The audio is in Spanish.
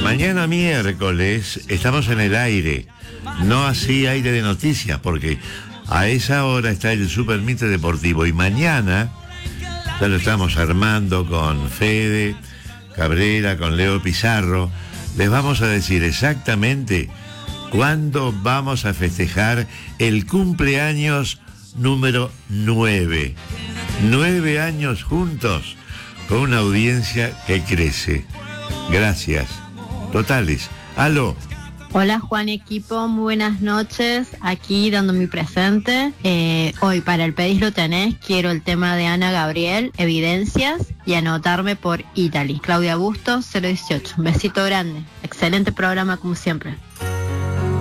Mañana miércoles estamos en el aire, no así aire de noticias, porque a esa hora está el Super Mitre Deportivo y mañana ya lo estamos armando con Fede Cabrera, con Leo Pizarro. Les vamos a decir exactamente cuándo vamos a festejar el cumpleaños número 9. 9 años juntos con una audiencia que crece. Gracias. Totales. Aló. Hola Juan y equipo, muy buenas noches, aquí dando mi presente. Hoy para el Pedís lo tenés, quiero el tema de Ana Gabriel, Evidencias, y anotarme por Italy. Claudia Bustos, 018. Un besito grande, excelente programa como siempre.